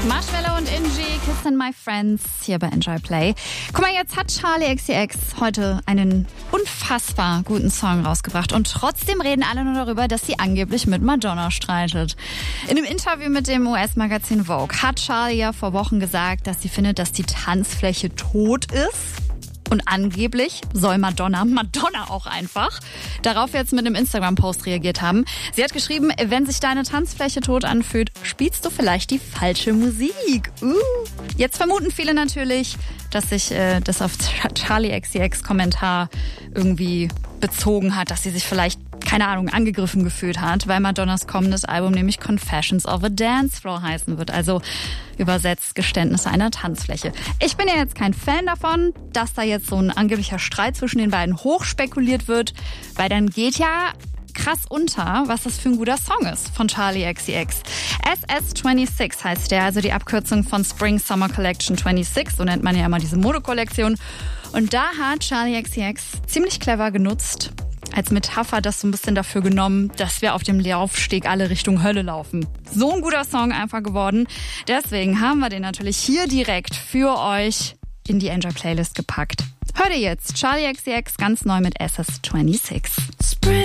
Marshmello und Inji, Kissing My Friends, hier bei Enjoy Play. Guck mal, jetzt hat Charli XCX heute einen unfassbar guten Song rausgebracht und trotzdem reden alle nur darüber, dass sie angeblich mit Madonna streitet. In einem Interview mit dem US-Magazin Vogue hat Charli ja vor Wochen gesagt, dass sie findet, dass die Tanzfläche tot ist. Und angeblich soll Madonna auch einfach, darauf jetzt mit einem Instagram-Post reagiert haben. Sie hat geschrieben, wenn sich deine Tanzfläche tot anfühlt, spielst du vielleicht die falsche Musik. Jetzt vermuten viele natürlich, dass sich das auf Charli XCX Kommentar irgendwie bezogen hat, dass sie sich vielleicht, keine Ahnung, angegriffen gefühlt hat, weil Madonnas kommendes Album nämlich Confessions of a Dance Floor heißen wird, also übersetzt Geständnisse einer Tanzfläche. Ich bin ja jetzt kein Fan davon, dass da jetzt so ein angeblicher Streit zwischen den beiden hochspekuliert wird, weil dann geht ja krass unter, was das für ein guter Song ist von Charli XCX. SS26 heißt der, also die Abkürzung von Spring Summer Collection 26, so nennt man ja immer diese Modekollektion. Und da hat Charli XCX ziemlich clever genutzt, als Metapher das so ein bisschen dafür genommen, dass wir auf dem Laufsteg alle Richtung Hölle laufen. So ein guter Song einfach geworden. Deswegen haben wir den natürlich hier direkt für euch in die Enjoy Playlist gepackt. Hört ihr jetzt Charli XCX ganz neu mit SS26.